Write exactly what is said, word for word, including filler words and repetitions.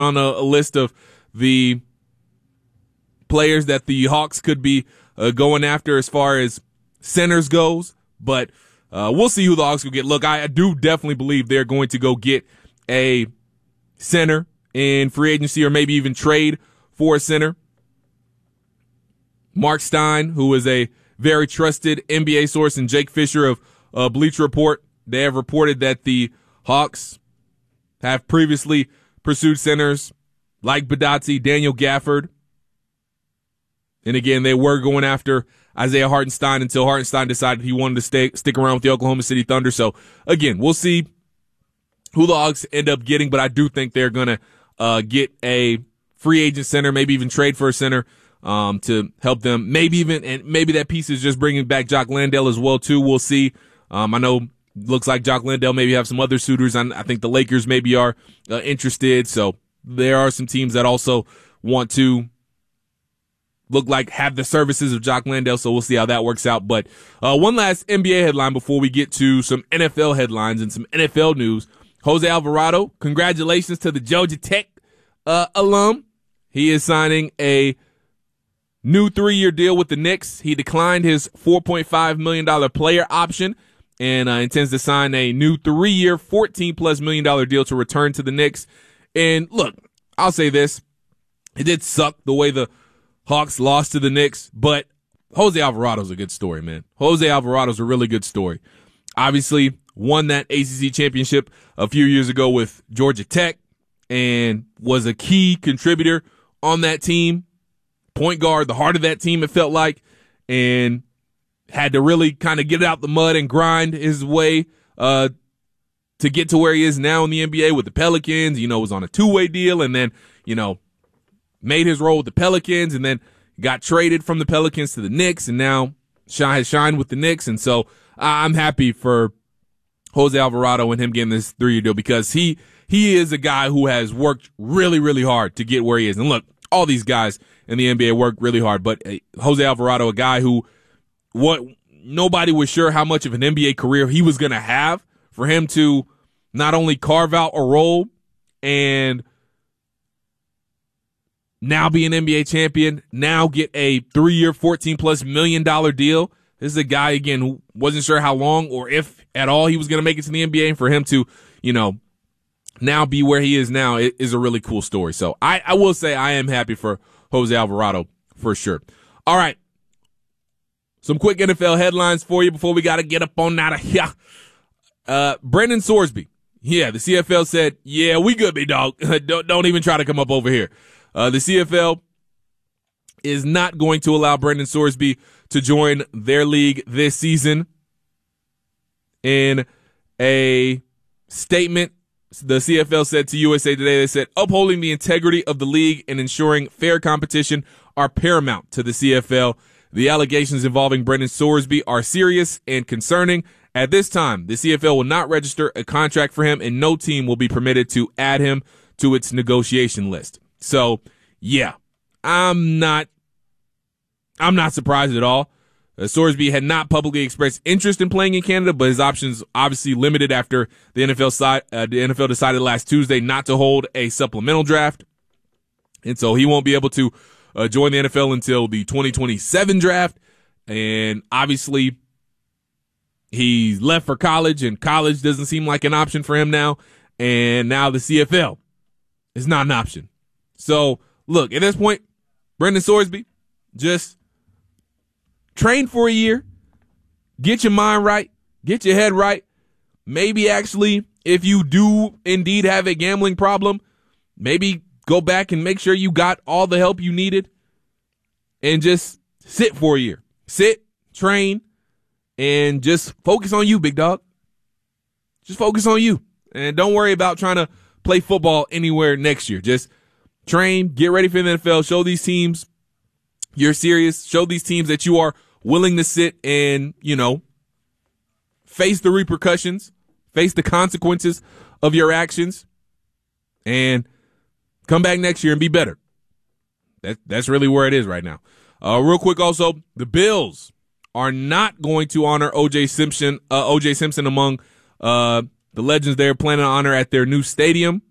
on a, a list of the players that the Hawks could be uh, going after as far as centers goes, but uh, we'll see who the Hawks will get. Look, I, I do definitely believe they're going to go get a center in free agency or maybe even trade for a center. Mark Stein, who is a very trusted N B A source, and Jake Fisher of uh, Bleacher Report, they have reported that the Hawks have previously pursued centers like Badazzi, Daniel Gafford. And again, they were going after Isaiah Hartenstein until Hartenstein decided he wanted to stay, stick around with the Oklahoma City Thunder. So again, we'll see who the Hawks end up getting, but I do think they're going to uh, get a free agent center, maybe even trade for a center um, to help them. Maybe even, and maybe that piece is just bringing back Jock Landale as well too. We'll see. Um, I know looks like Jock Landale maybe have some other suitors. I, I think the Lakers maybe are uh, interested. So there are some teams that also want to look like have the services of Jock Landale, so we'll see how that works out. But uh, one last N B A headline before we get to some N F L headlines and some N F L news. Jose Alvarado, congratulations to the Georgia Tech uh, alum. He is signing a new three-year deal with the Knicks. He declined his four point five million dollars player option and uh, intends to sign a new three-year, fourteen plus million dollar deal to return to the Knicks. And look, I'll say this. It did suck the way the Hawks lost to the Knicks, but Jose Alvarado's a good story, man. Jose Alvarado's a really good story. Obviously, won that A C C championship a few years ago with Georgia Tech and was a key contributor on that team. Point guard, the heart of that team, it felt like, and had to really kind of get out the mud and grind his way uh, to get to where he is now in the N B A with the Pelicans. You know, was on a two-way deal and then, you know, made his role with the Pelicans and then got traded from the Pelicans to the Knicks and now shine, has shined with the Knicks. And so I'm happy for Jose Alvarado and him getting this three-year deal because he he is a guy who has worked really, really hard to get where he is. And look, all these guys in the N B A work really hard, but uh, Jose Alvarado, a guy who what nobody was sure how much of an N B A career he was going to have, for him to not only carve out a role and now be an N B A champion, now get a three-year, fourteen plus million dollar deal. This is a guy, again, who wasn't sure how long or if at all he was going to make it to the N B A. And for him to, you know, now be where he is now it is a really cool story. So I, I will say I am happy for Jose Alvarado for sure. All right. Some quick N F L headlines for you before we got to get up on out of here. Uh, Brendan Sorsby. Yeah, the C F L said, yeah, we good, big dog. don't, don't even try to come up over here. Uh, the C F L is not going to allow Brendan Sorsby to join their league this season. In a statement, the C F L said to U S A Today, they said, upholding the integrity of the league and ensuring fair competition are paramount to the C F L. The allegations involving Brendan Sorsby are serious and concerning. At this time, the C F L will not register a contract for him, and no team will be permitted to add him to its negotiation list. So, yeah, I'm not, I'm not surprised at all. Uh, Sorsby had not publicly expressed interest in playing in Canada, but his options obviously limited after the N F L side, uh, the N F L decided last Tuesday not to hold a supplemental draft, and so he won't be able to uh, join the N F L until the twenty twenty-seven draft. And obviously, he's left for college, and college doesn't seem like an option for him now. And now the C F L is not an option. So, look, at this point, Brendan Sorsby, just train for a year, get your mind right, get your head right. Maybe actually, if you do indeed have a gambling problem, maybe go back and make sure you got all the help you needed and just sit for a year. Sit, train, and just focus on you, big dog. Just focus on you. And don't worry about trying to play football anywhere next year. Just train, get ready for the N F L, show these teams you're serious, show these teams that you are willing to sit and, you know, face the repercussions, face the consequences of your actions, and come back next year and be better. That, that's really where it is right now. Uh, real quick also, the Bills are not going to honor O J Simpson, uh, O J Simpson among uh, the legends they're planning to honor at their new stadium.